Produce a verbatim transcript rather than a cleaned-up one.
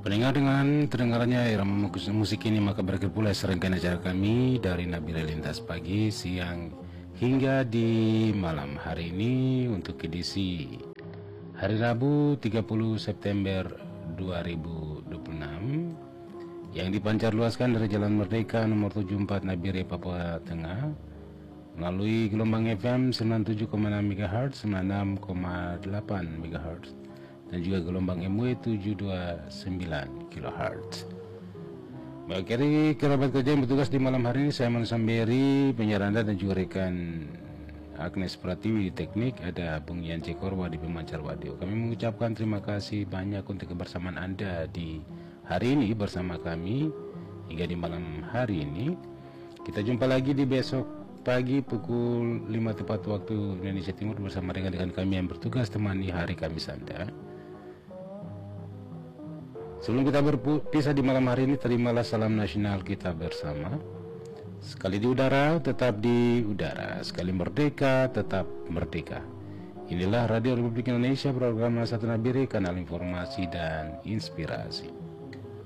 Pendengar, dengan terdengarnya irama musik ini, maka berakhir pula serangkaian acara kami dari Nabila Lintas Pagi, siang hingga di malam hari ini untuk edisi hari Rabu tiga puluh September dua ribu dua puluh enam yang dipancar luaskan dari Jalan Merdeka nomor tujuh puluh empat Nabire, Papua Tengah, melalui gelombang F M sembilan puluh tujuh koma enam MHz, sembilan puluh enam koma delapan MHz, dan juga gelombang M W tujuh dua sembilan kilohertz. Bagi kerabat kerja yang bertugas di malam hari ini, saya Manu Samberi, penyiar Anda, dan juga rekan Agnes Pratiwi di teknik, ada Bung Yance Korwa di pemancar audio. Kami mengucapkan terima kasih banyak untuk kebersamaan Anda di hari ini bersama kami hingga di malam hari ini. Kita jumpa lagi di besok pagi pukul lima tepat waktu Indonesia Timur bersama rekan-rekan kami yang bertugas temani hari Kamis Anda. Sebelum kita berpisah di malam hari ini, terimalah salam nasional kita bersama. Sekali di udara, tetap di udara. Sekali merdeka, tetap merdeka. Inilah Radio Republik Indonesia, program satu Nabire, kanal informasi dan inspirasi.